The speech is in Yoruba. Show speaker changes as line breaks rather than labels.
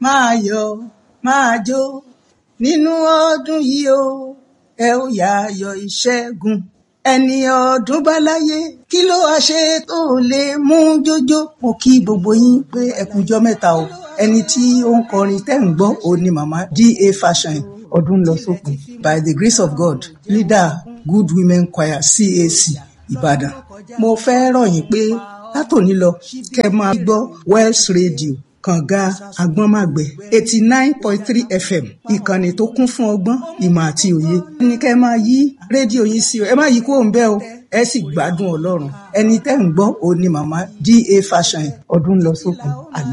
máa yọ̀ máa jó nínú ọdún yìí o, ẹ ó yá yọ̀ ìṣẹ́gun. Ẹni ọdún bá láyé kí ló wá ṣe tó lè mú jójó. Mo kí gbogbo yín pé ẹ kújọ́ mẹ́ta o. Ẹni tí ó ń kọrin tẹ́ ń gbọ́ òun ni màmá D.A. Fashion. Ọdún lọ sópin. By the grace of God, leader Good Women Choir CAC Ìbàdàn. Mo fẹ́ rọ̀ yín pé látòní lọ kẹ́ máa gbọ́ Wells Radio Kànga Agbọ́nmàgbẹ̀ 89.3 FM, ìkànnì tó kún fún ọgbọ́n ìmọ̀ àti òye. Ní kẹ́ máa yí rédíò yín sí o, ẹ má yí kúrò ń bẹ̀ o, ẹ sì gbádùn Ọlọ́run. Ẹni tẹ́ ń gbọ́ òun ni màmá D.A. Fashion. Ọdún lọ sópin.